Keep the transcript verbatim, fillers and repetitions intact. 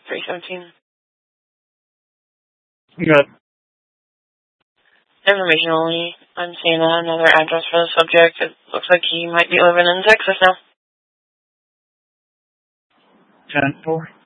three seventeen. Good. Information only. I'm seeing another address for the subject. It looks like he might be living in Texas now. ten four.